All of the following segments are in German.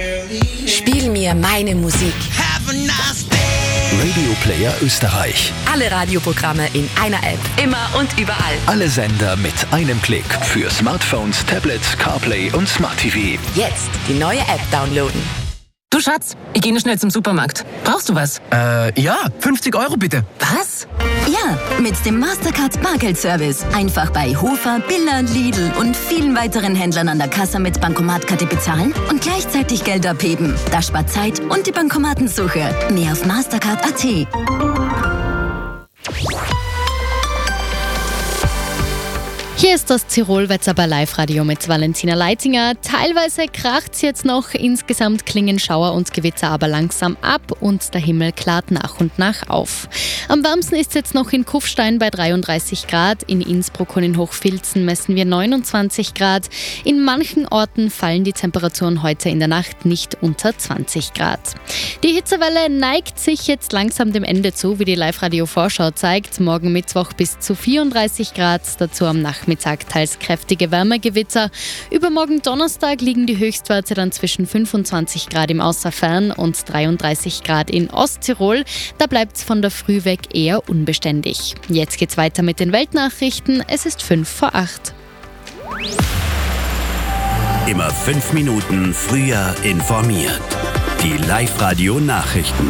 Spiel mir meine Musik. Radio Player Österreich. Alle Radioprogramme in einer App. Immer und überall. Alle Sender mit einem Klick. Für Smartphones, Tablets, CarPlay und Smart TV. Jetzt die neue App downloaden. Du Schatz, ich gehe nur schnell zum Supermarkt. Brauchst du was? Ja, 50 € bitte. Was? Ja, mit dem Mastercard Bargeldservice. Einfach bei Hofer, Billa, Lidl und vielen weiteren Händlern an der Kasse mit Bankomatkarte bezahlen und gleichzeitig Geld abheben. Das spart Zeit und die Bankomatensuche. Mehr auf mastercard.at. Hier ist das Tirol-Wetter bei Live-Radio mit Valentina Leitinger. Teilweise kracht es jetzt noch, insgesamt klingen Schauer und Gewitter aber langsam ab und der Himmel klart nach und nach auf. Am wärmsten ist es jetzt noch in Kufstein bei 33 Grad, in Innsbruck und in Hochfilzen messen wir 29 Grad. In manchen Orten fallen die Temperaturen heute in der Nacht nicht unter 20 Grad. Die Hitzewelle neigt sich jetzt langsam dem Ende zu, wie die Live-Radio-Vorschau zeigt. Morgen Mittwoch bis zu 34 Grad, dazu am Nachmittag teils kräftige Wärmegewitter. Übermorgen Donnerstag liegen die Höchstwerte dann zwischen 25 Grad im Außerfern und 33 Grad in Osttirol. Da bleibt es von der Früh weg eher unbeständig. Jetzt geht's weiter mit den Weltnachrichten. Es ist 7:55. Immer 5 Minuten früher informiert. Die Live-Radio-Nachrichten.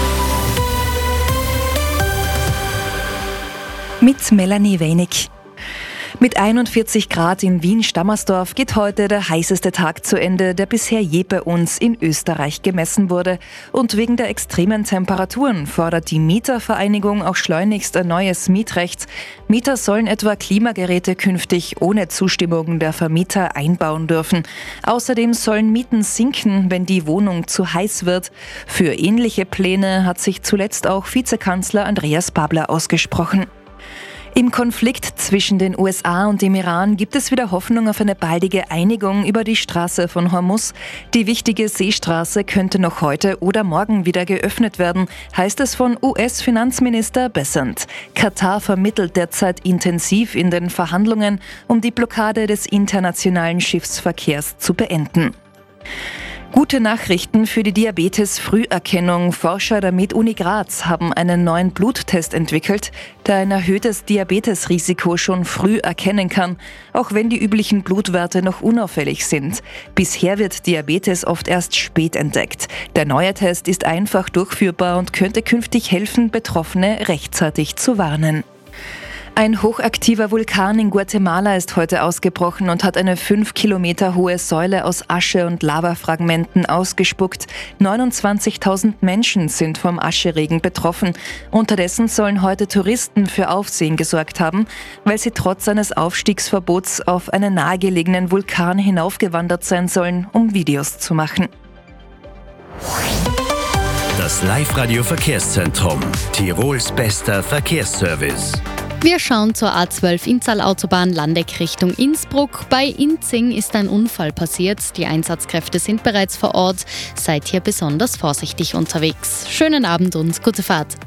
Mit Melanie Wenig. Mit 41 Grad in Wien-Stammersdorf geht heute der heißeste Tag zu Ende, der bisher je bei uns in Österreich gemessen wurde. Und wegen der extremen Temperaturen fordert die Mietervereinigung auch schleunigst ein neues Mietrecht. Mieter sollen etwa Klimageräte künftig ohne Zustimmung der Vermieter einbauen dürfen. Außerdem sollen Mieten sinken, wenn die Wohnung zu heiß wird. Für ähnliche Pläne hat sich zuletzt auch Vizekanzler Andreas Babler ausgesprochen. Im Konflikt zwischen den USA und dem Iran gibt es wieder Hoffnung auf eine baldige Einigung über die Straße von Hormuz. Die wichtige Seestraße könnte noch heute oder morgen wieder geöffnet werden, heißt es von US-Finanzminister Bessent. Katar vermittelt derzeit intensiv in den Verhandlungen, um die Blockade des internationalen Schiffsverkehrs zu beenden. Gute Nachrichten für die Diabetes-Früherkennung. Forscher der Med-Uni Graz haben einen neuen Bluttest entwickelt, der ein erhöhtes Diabetesrisiko schon früh erkennen kann, auch wenn die üblichen Blutwerte noch unauffällig sind. Bisher wird Diabetes oft erst spät entdeckt. Der neue Test ist einfach durchführbar und könnte künftig helfen, Betroffene rechtzeitig zu warnen. Ein hochaktiver Vulkan in Guatemala ist heute ausgebrochen und hat eine 5 Kilometer hohe Säule aus Asche und Lavafragmenten ausgespuckt. 29.000 Menschen sind vom Ascheregen betroffen. Unterdessen sollen heute Touristen für Aufsehen gesorgt haben, weil sie trotz eines Aufstiegsverbots auf einen nahegelegenen Vulkan hinaufgewandert sein sollen, um Videos zu machen. Das Live-Radio-Verkehrszentrum. Tirols bester Verkehrsservice. Wir schauen zur A12 Inntal-Autobahn Landeck Richtung Innsbruck. Bei Inzing ist ein Unfall passiert. Die Einsatzkräfte sind bereits vor Ort. Seid hier besonders vorsichtig unterwegs. Schönen Abend und gute Fahrt.